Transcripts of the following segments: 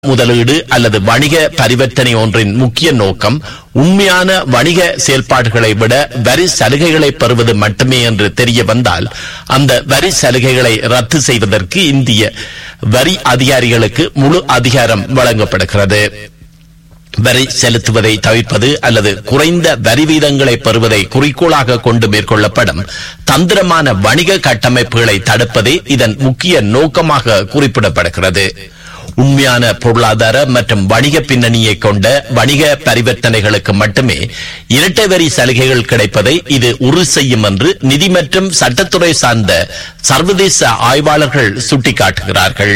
முதலீடு அல்லது வணிக பரிவர்த்தனை ஒன்றின் முக்கிய நோக்கம் உண்மையான வணிக செயல்பாடுகளை விட வரி சலுகைகளை பெறுவது மட்டுமே என்று தெரிய வந்தால் அந்த வரி சலுகைகளை ரத்து செய்வதற்கு இந்திய வரி அதிகாரிகளுக்கு முழு அதிகாரம் வழங்கப்படுகிறது. வரி செலுத்துவதை தவிர்ப்பது அல்லது குறைந்த வரி வீதங்களை பெறுவதை குறிக்கோளாக கொண்டு மேற்கொள்ளப்படும் தந்திரமான வணிக கட்டமைப்புகளை தடுப்பதே இதன் முக்கிய நோக்கமாக குறிப்பிடப்படுகிறது. உண்மையான பொருளாதார மற்றும் வணிக பின்னணியை கொண்ட வணிக பரிவர்த்தனைகளுக்கு மட்டுமே இரட்டை வரி சலுகைகள் கிடைப்பதை இது உறுதி செய்யும் என்று நிதி மற்றும் சட்டத்துறை சார்ந்த சர்வதேச ஆய்வாளர்கள் சுட்டிக்காட்டுகிறார்கள்.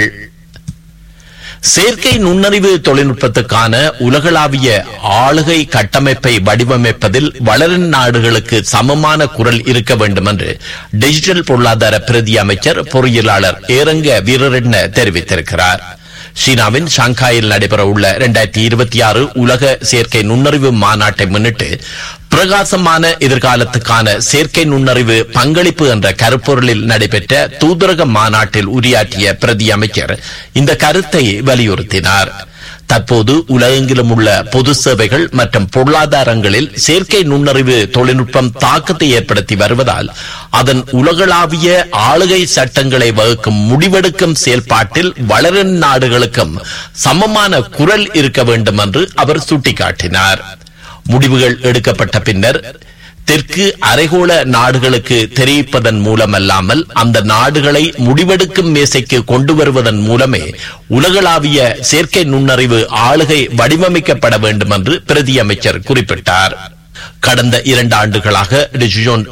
செயற்கை நுண்ணறிவு தொழில்நுட்பத்துக்கான உலகளாவிய ஆளுகை கட்டமைப்பை வடிவமைப்பதில் வளரும் நாடுகளுக்கு சமமான குரல் இருக்க வேண்டும் என்று டிஜிட்டல் பொருளாதார பிரதி அமைச்சர் பொறியியலாளர் ஏரங்க வீரரெட்ன தெரிவித்திருக்கிறார். சீனாவின் ஷாங்காயில் நடைபெற உள்ள 2026 உலக செயற்கை நுண்ணறிவு மாநாட்டை முன்னிட்டு பிரகாசமான எதிர்காலத்துக்கான செயற்கை நுண்ணறிவு பங்களிப்பு என்ற கருப்பொருளில் நடைபெற்ற தூதரக மாநாட்டில் உரையாற்றிய பிரதி அமைச்சர் இந்த கருத்தை வலியுறுத்தினார். தற்போது உலகெங்கிலும் உள்ள பொது சேவைகள் மற்றும் பொருளாதாரங்களில் செயற்கை நுண்ணறிவு தொழில்நுட்பம் தாக்கத்தை ஏற்படுத்தி வருவதால் அதன் உலகளாவிய ஆளுகை சட்டங்களை வகுக்கும் முடிவெடுக்கும் செயல்பாட்டில் வளரும் நாடுகளுக்கும் சமமான குரல் இருக்க வேண்டும் என்று அவர் சுட்டிக்காட்டினார். முடிவுகள் எடுக்கப்பட்ட பின்னர் தெற்கு அரைகோள நாடுகளுக்கு தெரிவிப்பதன் மூலமல்லாமல் அந்த நாடுகளை முடிவெடுக்கும் மேசைக்கு கொண்டு வருவதன் மூலமே உலகளாவிய செயற்கை நுண்ணறிவு ஆளுகை வடிவமைக்கப்பட வேண்டும் என்று பிரதி அமைச்சர் குறிப்பிட்டார். கடந்த 2 ஆண்டுகளாக டிஜிட்டல்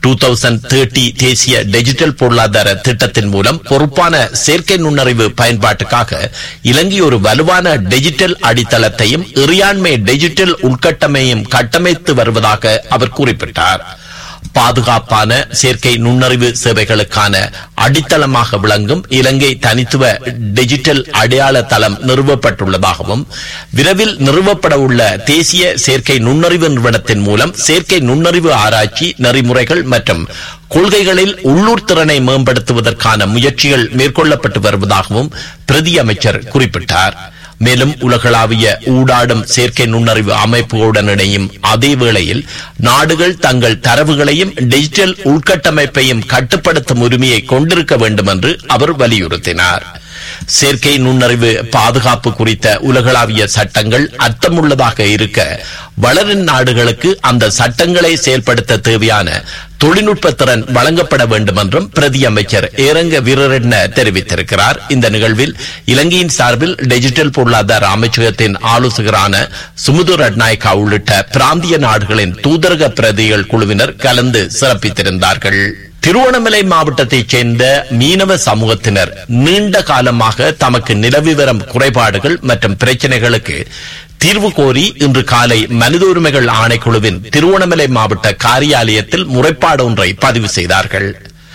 2030 தேசிய டிஜிட்டல் பொருளாதார திட்டத்தின் மூலம் பொறுப்பான செயற்கை நுண்ணறிவு பயன்பாட்டுக்காக இலங்கை ஒரு வலுவான டிஜிட்டல் அடித்தளத்தையும் இறையாண்மை டிஜிட்டல் உள்கட்டமையும் கட்டமைத்து வருவதாக அவர் குறிப்பிட்டார். பாதுகாப்பான செயற்கை நுண்ணறிவு சேவைகளுக்கான அடித்தளமாக விளங்கும் இலங்கை தனித்துவ டிஜிட்டல் அடையாள தளம் நிறுவப்பட்டுள்ளதாகவும் விரைவில் நிறுவப்பட உள்ள தேசிய செயற்கை நுண்ணறிவு நிறுவனத்தின் மூலம் செயற்கை நுண்ணறிவு ஆராய்ச்சி நெறிமுறைகள் மற்றும் கொள்கைகளில் உள்ளூர் திறனை மேம்படுத்துவதற்கான முயற்சிகள் மேற்கொள்ளப்பட்டு வருவதாகவும் பிரதி அமைச்சர் குறிப்பிட்டார். மேலும் உலகளாவிய ஊடாடும் செயற்கை நுண்ணறிவு அமைப்புகளுடன் இணையும் அதே வேளையில் நாடுகள் தங்கள் தரவுகளையும் டிஜிட்டல் உள்கட்டமைப்பையும் கட்டுப்படுத்தும் உரிமையை கொண்டிருக்க வேண்டும் என்று அவர் வலியுறுத்தினார். செயற்கை நுண்ணறிவு பாதுகாப்பு குறித்த உலகளாவிய சட்டங்கள் அர்த்தமுள்ளதாக இருக்க வளரும் நாடுகளுக்கு அந்த சட்டங்களை செயல்படுத்த தேவையான தொழில்நுட்ப திறன் வழங்கப்பட வேண்டும் என்றும் பிரதி அமைச்சர் ஏரங்க வீரரெட்ன தெரிவித்திருக்கிறார். இந்த நிகழ்வில் இலங்கையின் சார்பில் டிஜிட்டல் பொருளாதார அமைச்சகத்தின் ஆலோசகரான சுமுது ரட்நாயக்கா உள்ளிட்ட பிராந்திய நாடுகளின் தூதரக பிரதிகள் குழுவினர் கலந்து சிறப்பித்திருந்தார்கள். திருவண்ணாமலை மாவட்டத்தைச் சேர்ந்த மீனவ சமூகத்தினர் நீண்ட காலமாக தமக்கு நிலவி வரும் குறைபாடுகள் மற்றும் பிரச்சனைகளுக்கு தீர்வு கோரி இன்று காலை மனித உரிமைகள் ஆணைக்குழுவின் திருவண்ணாமலை மாவட்ட காரியாலயத்தில் முறைப்பாடு ஒன்றை பதிவு செய்தார்கள்.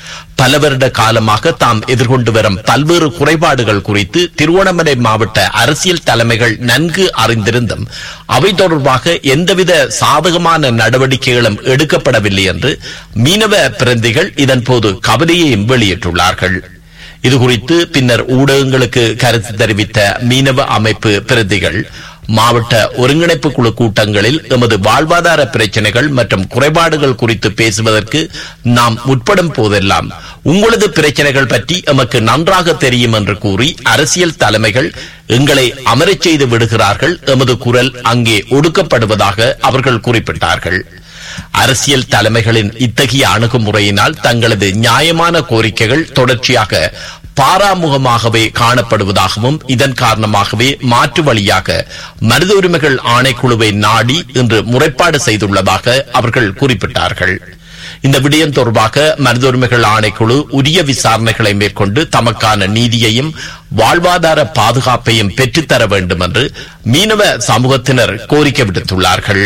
பல வருட காலமாக தாம் எதிர்கொண்டு வரும் பல்வேறு குறைபாடுகள் குறித்து திருவண்ணாமலை மாவட்ட அரசியல் தலைமைகள் நன்கு அறிந்திருந்தும் அவை தொடர்பாக எந்தவித சாதகமான நடவடிக்கைகளும் எடுக்கப்படவில்லை என்று மீனவ பிரதிகள் இதன்போது கவலையையும் வெளியிட்டுள்ளார்கள். இதுகுறித்து பின்னர் ஊடகங்களுக்கு கருத்து தெரிவித்த மீனவ அமைப்பு பிரதிகள் மாவட்ட ஒருங்கிணைப்பு குழு கூட்டங்களில் எமது வாழ்வாதார பிரச்சனைகள் மற்றும் குறைபாடுகள் குறித்து பேசுவதற்கு நாம் முற்படும் போதெல்லாம் உங்களது பிரச்சனைகள் பற்றி எமக்கு நன்றாக தெரியும் என்று கூறி அரசியல் தலைமைகள் எங்களை அமரச் செய்து விடுகிறார்கள். எமது குரல் அங்கே ஒடுக்கப்படுவதாக அவர்கள் குறிப்பிட்டார்கள். அரசியல் தலைமைகளின் இத்தகைய அணுகுமுறையினால் தங்களது நியாயமான கோரிக்கைகள் தொடர்ச்சியாக பாராமுகமாகவே காணப்படுவதாகவும் இதன் காரணமாகவே மாற்று வழியாக மனித உரிமைகள் ஆணைக்குழுவை நாடி இன்று முறைப்பாடு செய்துள்ளதாக அவர்கள் குறிப்பிட்டார்கள். இந்த விடயம் தொடர்பாக மனித உரிமைகள் ஆணைக்குழு உரிய விசாரணைகளை மேற்கொண்டு தமக்கான நீதியையும் வாழ்வாதார பாதுகாப்பையும் பெற்றுத்தர வேண்டும் என்று மீனவ சமூகத்தினர் கோரிக்கை விடுத்துள்ளார்கள்.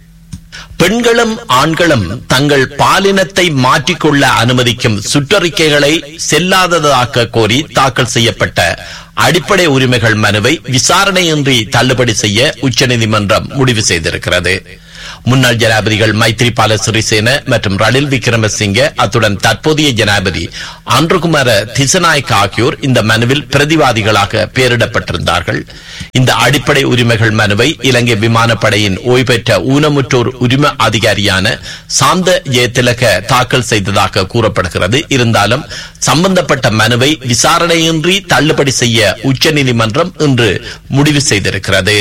பெண்களும் ஆண்களும் தங்கள் பாலினத்தை மாற்றிக்கொள்ள அனுமதிக்கும் சுற்றறிக்கைகளை செல்லாததாக்க கோரி தாக்கல் செய்யப்பட்ட அடிப்படை உரிமைகள் மனுவை விசாரணையின்றி தள்ளுபடி செய்ய உச்சநீதிமன்றம் முடிவு செய்திருக்கிறது. முன்னாள் ஜனாதிபதிகள் மைத்ரிபால சிறிசேன மற்றும் ரணில் விக்ரமசிங்கே அத்துடன் தற்போதைய ஜனாதிபதி அன்ருகுமார திசநாயக்க ஆகியோர் இந்த மனுவில் பிரதிவாதிகளாக பெயரிடப்பட்டிருந்தார்கள். இந்த அடிப்படை உரிமைகள் மனுவை இலங்கை விமானப்படையின் ஓய்வு பெற்ற ஊனமுற்றோர் உரிமை அதிகாரியான சாந்த ஜெயதிலக தாக்கல் செய்ததாக கூறப்படுகிறது. இருந்தாலும் சம்பந்தப்பட்ட மனுவை விசாரணையின்றி தள்ளுபடி செய்ய உச்சநீதிமன்றம் இன்று முடிவு செய்திருக்கிறது.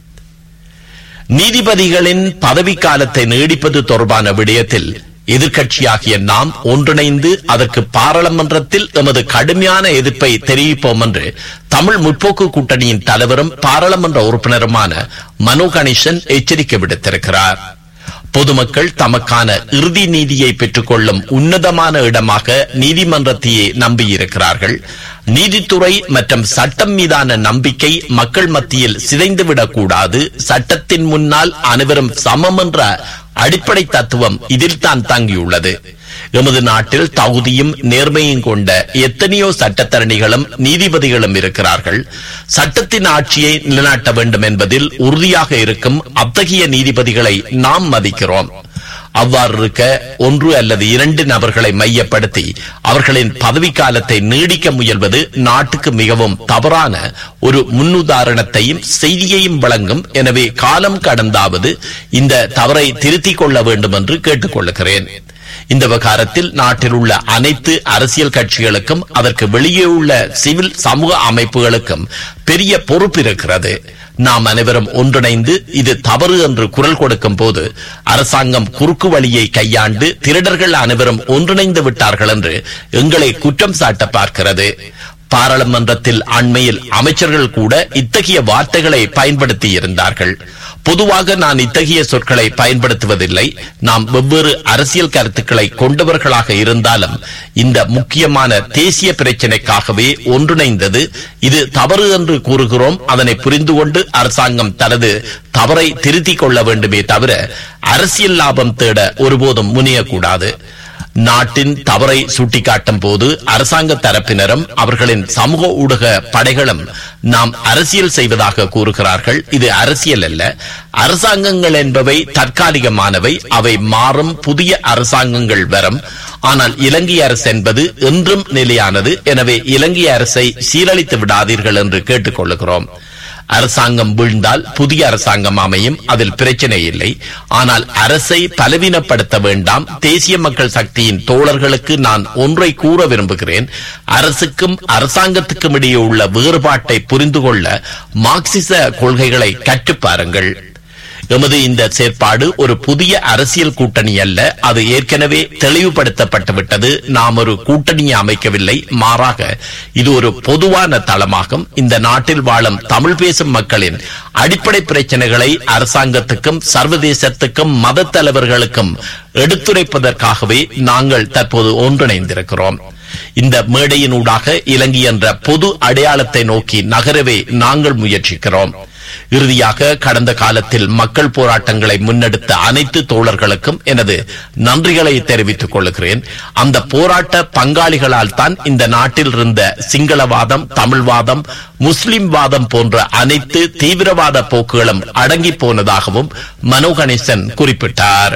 நீதிபதிகளின் பதவிக்காலத்தை நீடிப்பது தொடர்பான விடயத்தில் எதிர்க்கட்சியாகிய நாம் ஒன்றிணைந்து அதற்கு பாராளுமன்றத்தில் எமது கடுமையான எதிர்ப்பை தெரிவிப்போம் என்று தமிழ் முற்போக்கு கூட்டணியின் தலைவரும் பாராளுமன்ற உறுப்பினருமான மனோ கணேசன் எச்சரிக்கை விடுத்திருக்கிறார். பொதுமக்கள் தமக்கான இறுதி நீதியை பெற்றுக் கொள்ளும் உன்னதமான இடமாக நீதிமன்றத்தையே நம்பியிருக்கிறார்கள். நீதித்துறை மற்றும் சட்டம் மீதான நம்பிக்கை மக்கள் மத்தியில் சிதைந்துவிடக் கூடாது. சட்டத்தின் முன்னால் அனைவரும் சமம் என்ற அடிப்படை தத்துவம் இதில் தான் தங்கியுள்ளது. எமது நாட்டில் தகுதியும் நேர்மையும் கொண்ட எத்தனையோ சட்டத்தரணிகளும் நீதிபதிகளும் இருக்கிறார்கள். சட்டத்தின் ஆட்சியை நிலைநாட்ட வேண்டும் என்பதில் உறுதியாக இருக்கும் அத்தகைய நீதிபதிகளை நாம் மதிக்கிறோம். அவ்வாறு இருக்க ஒன்று அல்லது இரண்டு நபர்களை மையப்படுத்தி அவர்களின் பதவிக்காலத்தை நீடிக்க முயல்வது நாட்டுக்கு மிகவும் தவறான ஒரு முன்னுதாரணத்தையும் செய்தியையும் வழங்கும். எனவே காலம் கடந்தாவது இந்த தவறை திருத்திக் கொள்ள வேண்டும் என்று கேட்டுக் கொள்கிறேன். இந்த விவகாரத்தில் நாட்டில் உள்ள அனைத்து அரசியல் கட்சிகளுக்கும் அதற்கு வெளியே உள்ள சிவில் சமூக அமைப்புகளுக்கும் பெரிய பொறுப்பு இருக்கிறது. நாம் அனைவரும் ஒன்றிணைந்து இது தவறு என்று குரல் கொடுக்கும் போது அரசாங்கம் குறுக்கு வழியை கையாண்டு திருடர்கள் அனைவரும் ஒன்றிணைந்து விட்டார்கள் என்று எங்களை குற்றம் சாட்ட பார்க்கிறது. பாராளுமன்றத்தில் அண்மையில் அமைச்சர்கள் கூட இத்தகைய வார்த்தைகளை பயன்படுத்தி இருந்தார்கள். பொதுவாக நான் இத்தகைய சொற்களை பயன்படுத்துவதில்லை. நாம் வெவ்வேறு அரசியல் கருத்துக்களை கொண்டவர்களாக இருந்தாலும் இந்த முக்கியமான தேசிய பிரச்சினைக்காகவே ஒன்றிணைந்தது. இது தவறு என்று கூறுகிறோம். அதனை புரிந்து கொண்டு அரசாங்கம் தனது தவறை திருத்திக் கொள்ள வேண்டுமே தவிர அரசியல் லாபம் தேட ஒருபோதும் முனையக்கூடாது. நாட்டின் தவறை சுட்டிக்காட்டும் போது அரசாங்க தரப்பினரும் அவர்களின் சமூக ஊடக படைகளும் நாம் அரசியல் செய்வதாக கூறுகிறார்கள். இது அரசியல் அல்ல. அரசாங்கங்கள் என்பவை தற்காலிகமானவை. அவை மாறும். புதிய அரசாங்கங்கள் வரும். ஆனால் இலங்கை அரசு என்பது என்றும் நிலையானது. எனவே இலங்கை அரசை சீரழித்து விடாதீர்கள் என்று கேட்டுக் கொள்கிறோம். அரசாங்கம் வீழ்ந்தால் புதிய அரசாங்கம் அமையும். அதில் பிரச்சனை இல்லை. ஆனால் அரசை பலவீனப்படுத்த வேண்டாம். தேசிய மக்கள் சக்தியின் தோழர்களுக்கு நான் ஒன்றை கூற விரும்புகிறேன். அரசுக்கும் அரசாங்கத்துக்கும் இடையே உள்ள வேறுபாட்டை புரிந்து கொள்ள மார்க்சிச கொள்கைகளை கற்றுப்பாருங்கள். எமது இந்த செயற்பாடு ஒரு புதிய அரசியல் கூட்டணி அல்ல. அது ஏற்கனவே தெளிவுபடுத்தப்பட்டுவிட்டது. நாம் ஒரு கூட்டணியை அமைக்கவில்லை. மாறாக இது ஒரு பொதுவான தளமாகும். இந்த நாட்டில் வாழும் தமிழ் பேசும் மக்களின் அடிப்படை பிரச்சனைகளை அரசாங்கத்துக்கும் சர்வதேசத்துக்கும் மத தலைவர்களுக்கும் எடுத்துரைப்பதற்காகவே நாங்கள் தற்போது ஒன்றிணைந்திருக்கிறோம். இந்த மேடையினூடாக இலங்கை என்ற பொது அடையாளத்தை நோக்கி நகரவே நாங்கள் முயற்சிக்கிறோம். இறுதியாக கடந்த காலத்தில் மக்கள் போராட்டங்களை முன்னெடுத்த அனைத்து தோழர்களுக்கும் எனது நன்றிகளை தெரிவித்துக் கொள்கிறேன். அந்த போராட்ட பங்காளிகளால் தான் இந்த நாட்டில் இருந்த சிங்களவாதம், தமிழ்வாதம், முஸ்லிம் வாதம் போன்ற அனைத்து தீவிரவாத போக்குகளும் அடங்கி போனதாகவும் மனோ கணேசன் குறிப்பிட்டார்.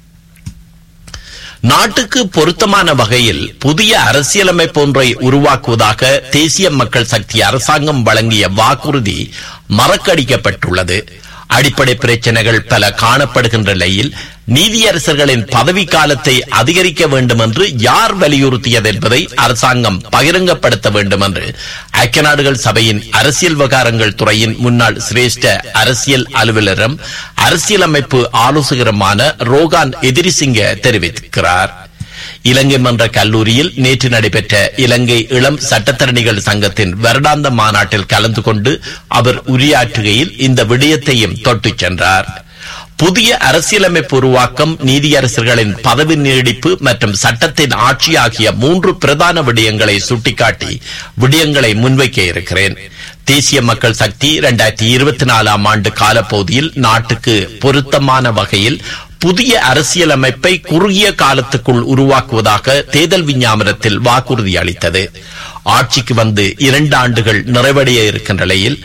நாட்டுக்கு பொருத்தமான வகையில் புதிய அரசியலமைப்பு ஒன்றை உருவாக்குவதாக தேசிய மக்கள் சக்தி அரசாங்கம் வழங்கிய வாக்குறுதி மறக்கடிக்கப்பட்டுள்ளது. அடிப்படை பிரச்சனைகள் பல காணப்படுகின்ற நிலையில் நீதியரசர்களின் பதவி காலத்தை அதிகரிக்க வேண்டும் என்று யார் வலியுறுத்தியது என்பதை அரசாங்கம் பகிரங்கப்படுத்த வேண்டும் என்று ஐக்கிய நாடுகள் சபையின் அரசியல் விவகாரங்கள் துறையின் முன்னாள் சிரேஷ்ட அரசியல் அலுவலரும் அரசியலமைப்பு ஆலோசகருமான ரோகான் எதிரிசிங்க தெரிவித்திருக்கிறார். இலங்கை மன்ற கல்லூரியில் நேற்று நடைபெற்ற இலங்கை இளம் சட்டத்தரணிகள் சங்கத்தின் வருடாந்த மாநாட்டில் கலந்து கொண்டு அவர் உரையாற்றுகையில் இந்த விடயத்தையும் தொட்டுச் சென்றார். புதிய அரசியலமைப்பு உருவாக்கம், நீதியரசர்களின் பதவி நீடிப்பு மற்றும் சட்டத்தின் ஆட்சி ஆகிய 3 பிரதான விடயங்களை சுட்டிக்காட்டி விடயங்களை முன்வைக்க இருக்கிறேன். தேசிய மக்கள் சக்தி 2024 ஆண்டு காலப்பகுதியில் நாட்டுக்கு பொருத்தமான வகையில் புதிய அரசியலமைப்பை குறுகிய காலத்துக்குள் உருவாக்குவதாக தேர்தல் விஞ்ஞாபனத்தில் வாக்குறுதி அளித்தது. ஆட்சிக்கு வந்து 2 ஆண்டுகள் நிறைவடைய இருக்கின்ற நிலையில்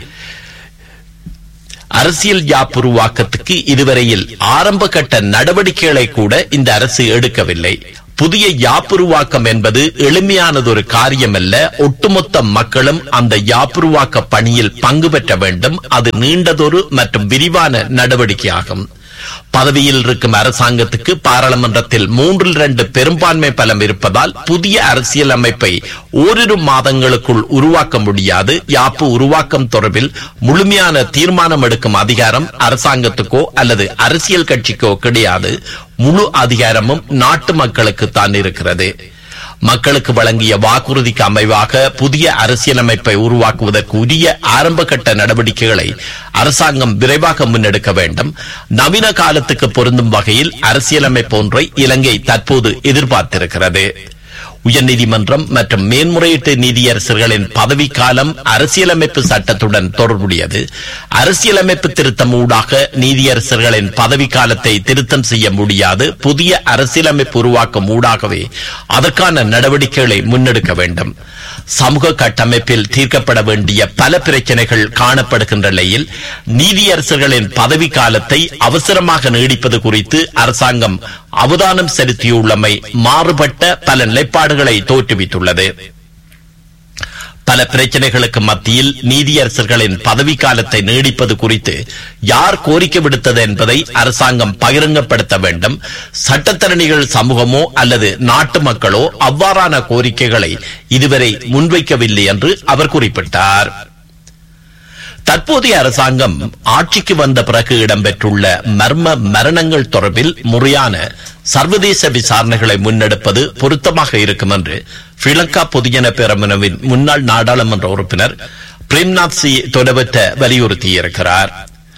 அரசியல் ஜாப் உருவாக்கத்துக்கு இதுவரையில் ஆரம்ப கட்ட நடவடிக்கைகளை கூட இந்த அரசு எடுக்கவில்லை. புதிய யாப்புருவாக்கம் என்பது எளிமையானதொரு காரியமல்ல. ஒட்டுமொத்த மக்களும் அந்த யாப்புருவாக்க பணியில் பங்கு பெற்ற வேண்டும். அது நீண்டதொரு மற்றும் விரிவான நடவடிக்கையாகும். பதவியில் இருக்கும் அரசாங்கத்துக்கு பாராளுமன்றத்தில் 3/2 பெரும்பான்மை பலம் இருப்பதால் புதிய அரசியல் அமைப்பை ஓரிரு மாதங்களுக்குள் உருவாக்க முடியாது. யாப்பு உருவாக்கம் தொடர்பில் முழுமையான தீர்மானம் எடுக்கும் அதிகாரம் அரசாங்கத்துக்கோ அல்லது அரசியல் கட்சிக்கோ கிடையாது. முழு அதிகாரமும் நாட்டு மக்களுக்கு தான் இருக்கிறது. மக்களுக்கு வழங்கிய வாக்குறுதிக்கு அமைவாக புதிய அரசியலமைப்பை உருவாக்குவதற்கு உரிய ஆரம்ப கட்ட நடவடிக்கைகளை அரசாங்கம் விரைவாக முன்னெடுக்க வேண்டும். நவீன காலத்துக்கு பொருந்தும் வகையில் அரசியலமைப்பு ஒன்றை இலங்கை தற்போது எதிர்பார்த்திருக்கிறது. உயர்நீதிமன்றம் மற்றும் மேன்முறையீட்டு நீதியரசர்களின் பதவிக்காலம் அரசியலமைப்பு சட்டத்துடன் தொடர்புடையது. அரசியலமைப்பு திருத்தம் ஊடாக நீதியரசர்களின் பதவிக்காலத்தை திருத்தம் செய்ய முடியாது. புதிய அரசியலமைப்பு உருவாக்கம் ஊடாகவே அதற்கான நடவடிக்கைகளை முன்னெடுக்க வேண்டும். சமூக கட்டமைப்பில் தீர்க்கப்பட வேண்டிய பல பிரச்சனைகள் காணப்படுகின்ற நிலையில் நீதியரசர்களின் பதவிக்காலத்தை அவசரமாக நீடிப்பது குறித்து அரசாங்கம் அவதானம் செலுத்தியுள்ளமை மாறுபட்ட பல நிலைப்பாடுகளை தோற்றுவித்துள்ளது. பல பிரச்சனைகளுக்கு மத்தியில் நீதியரசர்களின் பதவிக்காலத்தை நீடிப்பது குறித்து யார் கோரிக்கை விடுத்தது என்பதை அரசாங்கம் பகிரங்கப்படுத்த வேண்டும். சட்டத்தரணிகள் சமூகமோ அல்லது நாட்டு மக்களோ அவ்வாறான கோரிக்கைகளை இதுவரை முன்வைக்கவில்லை என்று அவர் குறிப்பிட்டார். தற்போதைய அரசாங்கம் ஆட்சிக்கு வந்த பிறகு இடம்பெற்றுள்ள மர்ம மரணங்கள் தொடர்பில் முறையான சர்வதேச விசாரணைகளை முன்னெடுப்பது பொருத்தமாக இருக்கும் என்று ஸ்ரீலங்கா பொதுஜன பேரமுனவின் முன்னாள் நாடாளுமன்ற உறுப்பினர் பிரேம்நாத் சி தொலைவற்ற வலியுறுத்தியிருக்கிறார்.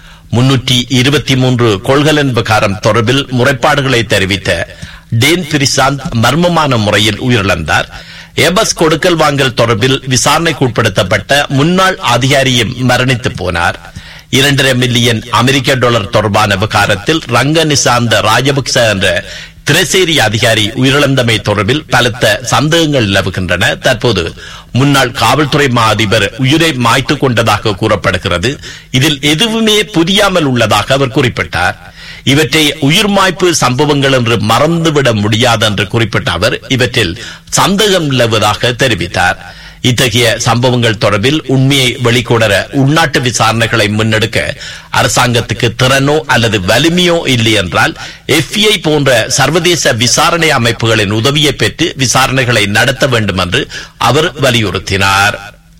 323 கொள்கலன் விகாரம் தொடர்பில் முறைப்பாடுகளை தெரிவித்த டேன் பிரிசாந்த் மர்மமான முறையில் உயிரிழந்தார். ஏபஸ் கொடுக்கல் வாங்கல் தொடர்பில் விசாரணைக்கு உட்படுத்தப்பட்ட முன்னாள் அதிகாரியும் மரணித்து போனார். 2.5 மில்லியன் அமெரிக்க டாலர் தொடர்பான விகாரத்தில் ரங்க நிசாந்த ராஜபக்ச என்ற திரைசேரி அதிகாரி உயிரிழந்தமை தொடர்பில் பலத்த சந்தேகங்கள் நிலவுகின்றன. தற்போது முன்னாள் காவல்துறை மா அதிபர் உயிரை மாய்த்து கொண்டதாக கூறப்படுகிறது. இதில் எதுவுமே புரியாமல் உள்ளதாக அவர் குறிப்பிட்டார். இவற்றை உயிர் மாய்ப்பு சம்பவங்கள் என்று மறந்துவிட முடியாது என்று குறிப்பிட்ட அவர் இவற்றில் சந்தேகம் நிலவுவதாக தெரிவித்தார். இத்தகைய சம்பவங்கள் தொடர்பில் உண்மையை வெளிக்கொணர உள்நாட்டு விசாரணைகளை முன்னெடுக்க அரசாங்கத்துக்கு திறனோ அல்லது வலிமையோ இல்லை என்றால் FBI போன்ற சர்வதேச விசாரணை அமைப்புகளின் உதவியை பெற்று விசாரணைகளை நடத்த வேண்டும் என்று அவர் வலியுறுத்தினார்.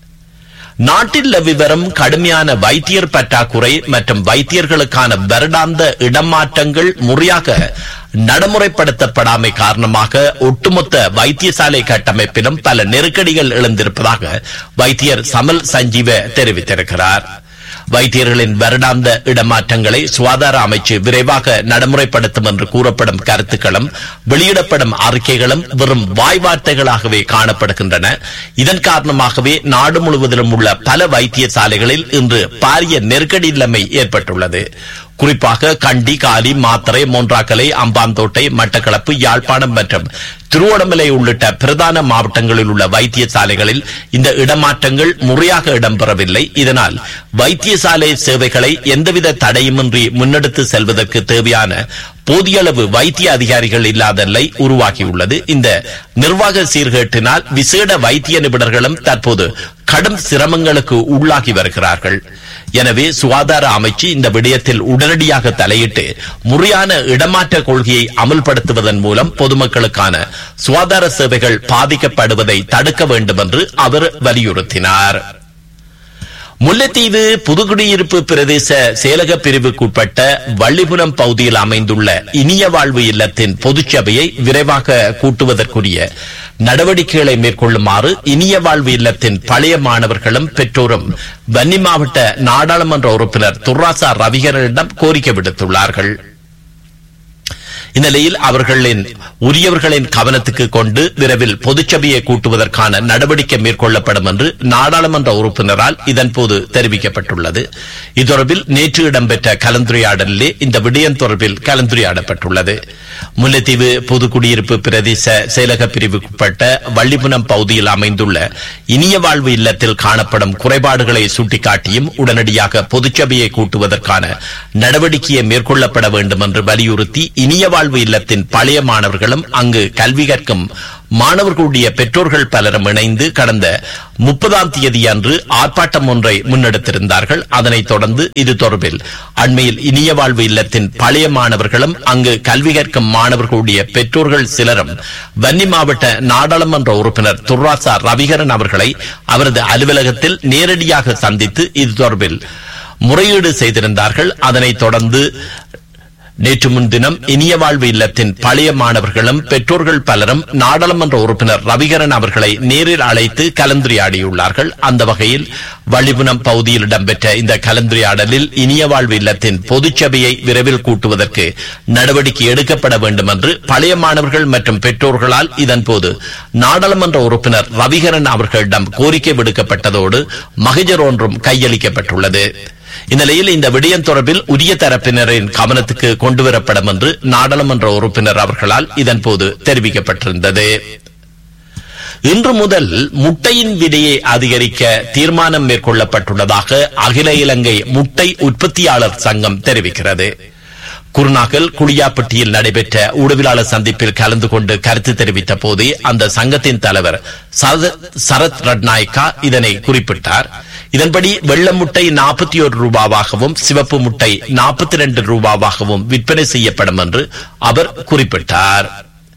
நாட்டில் விவரம் கடுமையான வைத்தியர் பற்றாக்குறை மற்றும் வைத்தியர்களுக்கான வருடாந்த இடமாற்றங்கள் முறையாக நடைமுறைப்படுத்தப்படாமை காரணமாக ஒட்டுமொத்த வைத்தியசாலை கட்டமைப்பிலும் பல நெருக்கடிகள் எழுந்திருப்பதாக வைத்தியர் சமல் சஞ்சீவ தெரிவித்திருக்கிறார். வைத்தியர்களின் வருடாந்த இடமாற்றங்களை சுகாதார அமைச்சு விரைவாக நடைமுறைப்படுத்தும் என்று கூறப்படும் கருத்துக்களும் வெளியிடப்படும் அறிக்கைகளும் வெறும் வாய்வார்த்தைகளாகவே காணப்படுகின்றன. இதன் காரணமாகவே நாடு முழுவதிலும் உள்ள பல வைத்தியசாலைகளில் இன்று பாரிய நெருக்கடி நிலைமை ஏற்பட்டுள்ளது. குறிப்பாக கண்டி, காலி, மாத்தறை, மொன்றாக்கலை, அம்பாந்தோட்டை, மட்டக்களப்பு, யாழ்ப்பாணம் மற்றும் திருவோணமலை உள்ளிட்ட பிரதான மாவட்டங்களில் உள்ள வைத்தியசாலைகளில் இந்த இடமாற்றங்கள் முறையாக இடம்பெறவில்லை. இதனால் வைத்தியசாலை சேவைகளை எந்தவித தடையுமின்றி முன்னெடுத்து செல்வதற்கு தேவையான போதிய அளவு வைத்திய அதிகாரிகள் இல்லாத நிலை உருவாகியுள்ளது. இந்த நிர்வாக சீர்கேட்டினால் விசேட வைத்திய நிபுணர்களும் தற்போது கடும் சிரமங்களுக்கு உள்ளாகி வருகிறார்கள். எனவே சுகாதார அமைச்சு இந்த விடயத்தில் உடனடியாக தலையிட்டு முறையான இடமாற்ற கொள்கையை அமல்படுத்துவதன் மூலம் பொதுமக்களுக்கான சுகாதார சேவைகள் பாதிக்கப்படுவதை தடுக்க வேண்டும் என்று அவர் வலியுறுத்தினார். முல்லைத்தீவு புதுக்குடியிருப்பு பிரதேச செயலக பிரிவுக்குட்பட்ட வள்ளிபுரம் பகுதியில் அமைந்துள்ள இனிய வாழ்வு இல்லத்தின் பொதுச்சபையை விரைவாக கூட்டுவதற்குரிய நடவடிக்கைகளை மேற்கொள்ளுமாறு இனிய வாழ்வு இல்லத்தின் பழைய மாணவர்களும் பெற்றோரும் வன்னி மாவட்ட நாடாளுமன்ற உறுப்பினர் துர்ராசா ரவிகரனிடம் கோரிக்கை விடுத்துள்ளார்கள். இந்நிலையில் உரியவர்களின் கவனத்துக்கு கொண்டு விரைவில் பொதுச்சபையை கூட்டுவதற்கான நடவடிக்கை மேற்கொள்ளப்படும் என்று நாடாளுமன்ற உறுப்பினரால் இதன்போது தெரிவிக்கப்பட்டுள்ளது. இத்தொடர்பில் நேற்று இடம்பெற்ற கலந்துரையாடலிலே இந்த விடயம் தொடர்பில் கலந்துரையாடப்பட்டுள்ளது. முல்லைத்தீவு புதுக்குடியிருப்பு பிரதேச செயலக பிரிவுக்குட்பட்ட வள்ளிபுரம் பகுதியில் அமைந்துள்ள இனிய வாழ்வு இல்லத்தில் காணப்படும் குறைபாடுகளை சுட்டிக்காட்டியும் உடனடியாக பொதுச்சபையை கூட்டுவதற்கான நடவடிக்கையை மேற்கொள்ளப்பட வேண்டும் என்று வலியுறுத்தி இனிய வாழ்வு இல்லத்தின் பழைய மாணவர்களும் அங்கு கல்வி கற்கும் மாணவர்களுடைய பெற்றோர்கள் பலரும் இணைந்து கடந்த 30ஆம் தேதி அன்று ஆர்ப்பாட்டம் ஒன்றை முன்னெடுத்திருந்தார்கள். அதனைத் தொடர்ந்து இது தொடர்பில் அண்மையில் இனிய வாழ்வு இல்லத்தின் பழைய மாணவர்களும் அங்கு கல்வி கற்கும் மாணவர்களுடைய பெற்றோர்கள் சிலரும் வன்னி மாவட்ட நாடாளுமன்ற உறுப்பினர் துர்ராசா ரவிகரன் அவர்களை அவரது அலுவலகத்தில் நேரடியாக சந்தித்து இது தொடர்பில் முறையீடு செய்திருந்தார்கள். அதனைத் தொடர்ந்து நேற்று முன்தினம் இனிய வாழ்வு இல்லத்தின் பழைய மாணவர்களும் பெற்றோர்கள் பலரும் நாடாளுமன்ற உறுப்பினர் ரவிகரன் அவர்களை நேரில் அழைத்து கலந்துரையாடியுள்ளார்கள். அந்த வகையில் வள்ளிபுனம் பகுதியில் இடம்பெற்ற இந்த கலந்துரையாடலில் இனிய வாழ்வு இல்லத்தின் பொதுச்சபையை விரைவில் கூட்டுவதற்கு நடவடிக்கை எடுக்கப்பட வேண்டும் என்று பழைய மாணவர்கள் மற்றும் பெற்றோர்களால் இதன்போது நாடாளுமன்ற உறுப்பினர் ரவிகரன் அவர்களிடம் கோரிக்கை விடுக்கப்பட்டதோடு மகஜர் ஒன்றும் கையளிக்கப்பட்டுள்ளது. இந்நிலையில் இந்த விடயம் தொடர்பில் உரிய தரப்பினரின் கவனத்துக்கு கொண்டுவரப்படும் என்று நாடாளுமன்ற உறுப்பினர் அவர்களால் இதன்போது தெரிவிக்கப்பட்டிருந்தது. இன்று முதல் முட்டையின் விலையை அதிகரிக்க தீர்மானம் மேற்கொள்ளப்பட்டுள்ளதாக அகில இலங்கை முட்டை உற்பத்தியாளர் சங்கம் தெரிவிக்கிறது. குருநாகல் குளியாப்பட்டியில் நடைபெற்ற ஊடகவியலாளர் சந்திப்பில் கலந்து கொண்டு கருத்து தெரிவித்த போதே அந்த சங்கத்தின் தலைவர் சரத் ரட்நாயக்கா இதனை குறிப்பிட்டார். இதன்படி வெள்ள முட்டை 41 ரூபாவாகவும் சிவப்பு முட்டை 42 ரூபாவாகவும் விற்பனை செய்யப்படும் என்று அவர் குறிப்பிட்டார்.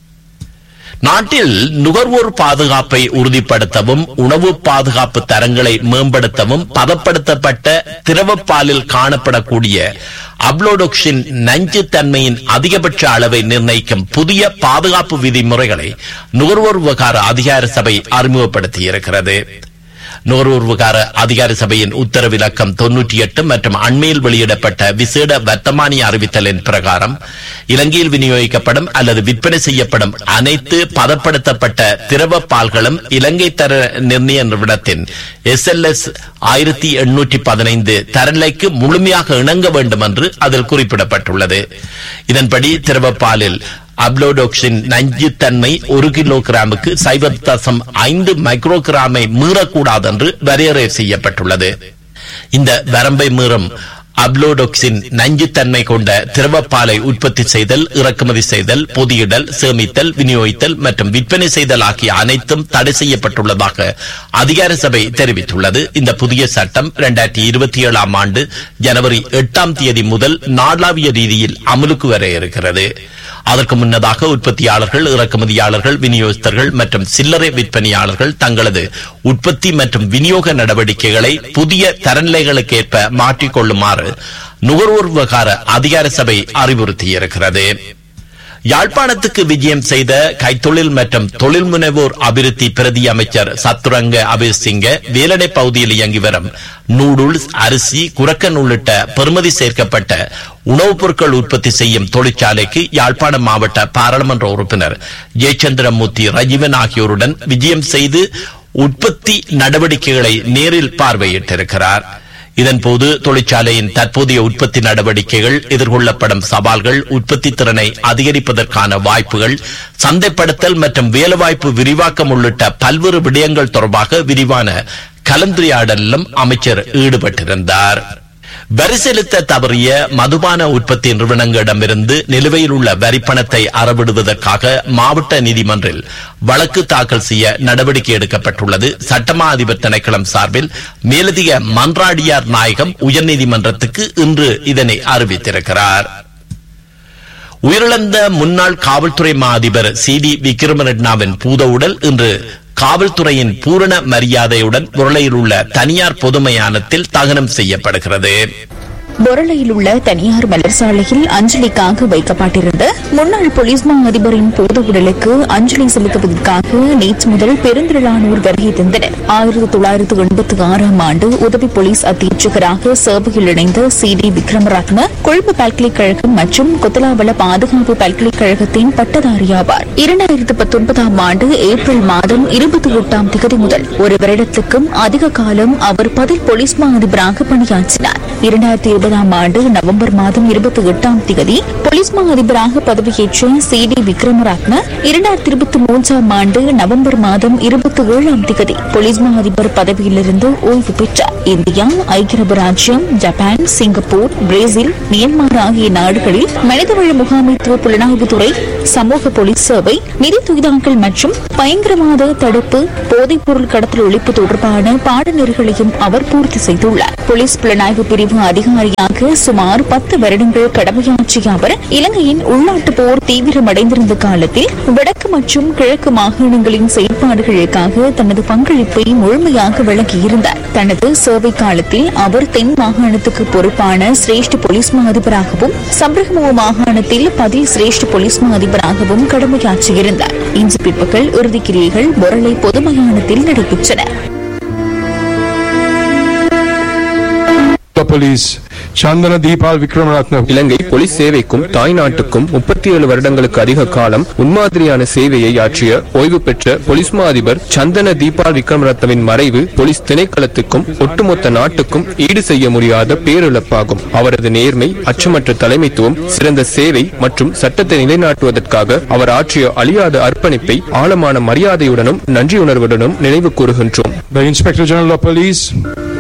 நாட்டில் நுகர்வோர் பாதுகாப்பை உறுதிப்படுத்தவும் உணவு பாதுகாப்பு தரங்களை மேம்படுத்தவும் பதப்படுத்தப்பட்ட திரவப்பாலில் காணப்படக்கூடிய அப்ளோடோக்சின் நஞ்சுத்தன்மையின் அதிகபட்ச அளவை நிர்ணயிக்கும் புதிய பாதுகாப்பு விதிமுறைகளை நுகர்வோர் விவகார அதிகார சபை அறிமுகப்படுத்தியிருக்கிறது. நுகர்வோர் விவகார அதிகார சபையின் உத்தரவிலக்கம் 98 மற்றும் அண்மையில் வெளியிடப்பட்ட விசேட வர்த்தமானி அறிவித்தலின் பிரகாரம் இலங்கையில் விநியோகிக்கப்படும் அல்லது விற்பனை செய்யப்படும் அனைத்து பதப்படுத்தப்பட்ட திரவ பால்களும் இலங்கை தர நிர்ணய நிறுவனத்தின் SLS 1815 தரநிலைக்கு முழுமையாக இணங்க வேண்டும் என்று அதில் குறிப்பிடப்பட்டுள்ளது. இதன்படி திரவ பாலில் அப்ளோடோக்சின் நஞ்சுத்தன்மை 1 கிலோகிராமுக்கு 0.5 மைக்ரோகிராமை மீறக்கூடாது என்று வரையறை செய்யப்பட்டுள்ளது. இந்த வரம்பை மீறும் அப்ளோடோக்சின் நஞ்சுத்தன்மை கொண்ட திரவப்பாலை உற்பத்தி செய்தல், இறக்குமதி செய்தல், பொதியிடல், சேமித்தல், விநியோகித்தல் மற்றும் விற்பனை செய்தல் ஆகிய அனைத்தும் தடை செய்யப்பட்டுள்ளதாக அதிகார சபை தெரிவித்துள்ளது. இந்த புதிய சட்டம் 2027ஆம் ஆண்டு ஜனவரி 8ஆம் தேதி முதல் நாளாவிய ரீதியில் அமலுக்கு வர இருக்கிறது. அதற்கு முன்னதாக உற்பத்தியாளர்கள், இறக்குமதியாளர்கள், விநியோகஸ்தர்கள் மற்றும் சில்லறை விற்பனையாளர்கள் தங்களது உற்பத்தி மற்றும் விநியோக நடவடிக்கைகளை புதிய தரநிலைகளுக்கு ஏற்ப மாற்றிக்கொள்ளுமாறு நுகர்வோர் விவகார அதிகார சபை அறிவுறுத்தியிருக்கிறது. யாழ்ப்பாணத்துக்கு விஜயம் செய்த கைத்தொழில் மற்றும் தொழில் முனைவோர் அபிவிருத்தி பிரதி அமைச்சர் சத்துரங்க அபிசிங்க வேலடை பகுதியில் இயங்கி வரும் நூடுல்ஸ், அரிசி, குரக்கன் உள்ளிட்ட பெறுமதி சேர்க்கப்பட்ட உணவுப் பொருட்கள் உற்பத்தி செய்யும் தொழிற்சாலைக்கு யாழ்ப்பாணம் மாவட்ட பாராளுமன்ற உறுப்பினர் ஜெயச்சந்திரமூர்த்தி ரஜீவன் ஆகியோருடன் விஜயம் செய்து உற்பத்தி நடவடிக்கைகளை நேரில் பார்வையிட்டிருக்கிறார். இதன்போது தொழிற்சாலையின் தற்போதைய உற்பத்தி நடவடிக்கைகள், எதிர்கொள்ளப்படும் சவால்கள், உற்பத்தி திறனை அதிகரிப்பதற்கான வாய்ப்புகள், சந்தைப்படுத்தல் மற்றும் வேலைவாய்ப்பு விரிவாக்கம் உள்ளிட்ட பல்வேறு விடயங்கள் தொடர்பாக விரிவான கலந்துரையாடலிலும் அமைச்சர் ஈடுபட்டிருந்தார். வரி செலுத்த தவறிய மதுபான உற்பத்தி நிறுவனங்களிடமிருந்து நிலுவையில் உள்ள வரிப்பணத்தை அறவிடுவதற்காக மாவட்ட நீதிமன்றில் வழக்கு தாக்கல் செய்ய நடவடிக்கை எடுக்கப்பட்டுள்ளது. சட்டமா அதிபர் திணைக்களம் சார்பில் மேலதிக மன்றாடியார் நாயகம் உயர்நீதிமன்றத்துக்கு இன்று இதனை அறிவித்திருக்கிறார். உயிரிழந்த முன்னாள் காவல்துறை மா அதிபர் CD விக்ரமரெட்னாவின் பூத உடல் இன்று காவல்துறையின் பூரண மரியாதையுடன் பொருளையில் உள்ள தனியார் பொது மயானத்தில் தகனம் செய்யப்படுகிறது. பொருளையில் உள்ள தனியார் மலர் சாலையில் அஞ்சலிக்காக வைக்கப்பட்டிருந்த முன்னாள் போலீஸ் மா அதிபரின் பூத உடலுக்கு அஞ்சலி செலுத்துவதற்காக நேற்று முதல் பெருந்திரளானோர் வருகை தந்தனர். 1986ஆம் ஆண்டு உதவி போலீஸ் அத்தீட்சகராக சேவையில் இணைந்த CD விக்ரமரத்ன கொழும்பு பல்கலைக்கழகம் மற்றும் கொத்தலாவள பாதுகாப்பு பல்கலைக்கழகத்தின் பட்டதாரியாவார். 2019ஆம் ஆண்டு ஏப்ரல் மாதம் 28ஆம் தேதி முதல் ஒரு வருடத்துக்கும் அதிக காலம் அவர் பதில் போலீஸ் மா அதிபராக பணியாற்றினார். 2020 ஆண்டு நவம்பர் மாதம் 28ஆம் தேதி போலீஸ் மா அதிபராக பதவியேற்ற CD விக்ரமரத்ன 2023ஆம் ஆண்டு நவம்பர் மாதம் 27ஆம் தேதி போலீஸ் மா அதிபர் பதவியிலிருந்து ஓய்வு பெற்றார். இந்தியா, ஐக்கிய அரபு ராஜ்யம், ஜப்பான், சிங்கப்பூர், பிரேசில், மியான்மர் ஆகிய நாடுகளில் மனிதவள முகாமைத்துவ புலனாய்வுத்துறை, சமூக போலீஸ் சேவை, நிதி துய்தாக்கள் மற்றும் பயங்கரவாத தடுப்பு, போதைப் பொருள் கடத்தல் ஒழிப்பு தொடர்பான பாடநெறிகளையும் அவர் பூர்த்தி செய்துள்ளார். போலீஸ் புலனாய்வு பிரிவு அதிகாரியாக சுமார் 10 வருடங்கள் கடமையாற்றிய அவர் இலங்கையின் உள்நாட்டு போர் தீவிரமடைந்திருந்த காலத்தில் வடக்கு மற்றும் கிழக்கு மாகாணங்களின் செயற்பாடுகளுக்காக தனது பங்களிப்பை முழுமையாக வழங்கியிருந்தார். தனது சேவை காலத்தில் அவர் தென் மாகாணத்துக்கு பொறுப்பான சிரேஷ்ட போலீஸ் மா அதிபராகவும் சம்பரகமுவ மாகாணத்தில் பதில் சிரேஷ்ட போலீஸ் மா அதிபராகவும் கடமையாற்றியிருந்தார். இன்று பிற்பகல் இறுதிக்கிரியைகள் பொரளை பொது மயானத்தில் நடைபெற்றன. சந்தன தீபால் விக்ரமரத்ன இலங்கை போலீஸ் சேவைக்கும் தாய் நாட்டுக்கும் 37 வருடங்களுக்கு அதிக காலம் முன்மாதிரியான சேவையை ஆற்றிய ஓய்வு பெற்ற போலீஸ் மா அதிபர் சந்தன தீபால் விக்ரமரத்னவின் மறைவு போலீஸ் திணைக்களத்துக்கும் ஒட்டுமொத்த நாட்டுக்கும் ஈடு செய்ய முடியாத பேரிழப்பாகும். அவரது நேர்மை, அச்சமற்ற தலைமைத்துவம், சிறந்த சேவை மற்றும் சட்டத்தை நிலைநாட்டுவதற்காக அவர் ஆற்றிய அழியாத அர்ப்பணிப்பை ஆழமான மரியாதையுடனும் நன்றியுணர்வுடனும் நினைவு கூறுகின்றோம். The Inspector General of Police